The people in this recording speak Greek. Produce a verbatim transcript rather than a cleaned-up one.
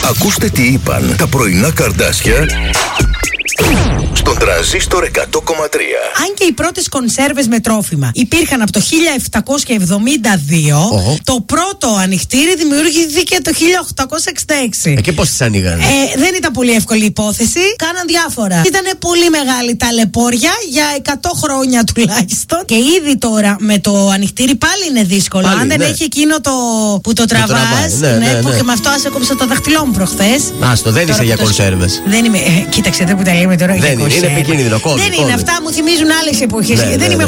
Ακούστε τι είπαν τα πρωινά καρδάσια στον Τρανζίστορ εκατό κόμμα τρία. Αν και οι πρώτες κονσέρβες με τρόφιμα υπήρχαν από το χίλια επτακόσια εβδομήντα δύο, oh. το πρώτο ανοιχτήρι δημιουργήθηκε το χίλια οκτακόσια εξήντα έξι. Ε, και πώς τις ανοίγανε? Ε, δεν ήταν πολύ εύκολη υπόθεση. Κάναν διάφορα. Ήταν πολύ μεγάλη ταλαιπώρια για εκατό χρόνια τουλάχιστον. Και ήδη τώρα με το ανοιχτήρι πάλι είναι δύσκολο. Πάλι, αν δεν ναι. έχει εκείνο το που το τραβάς. Ναι, ναι, ναι, ναι. Που και με αυτό άσεκοψα το δαχτυλό μου προχθές. Άστο, δεν είσαι για κονσέρβες. Δεν είμαι. Ε, κοίταξε, δεν που τα λέμε τώρα. Δεν είναι, είναι επικίνδυνο. Κόβει, δεν κόβει. είναι, αυτά μου θυμίζουν άλλες εποχές. Ναι, δεν ναι, είμαι ναι.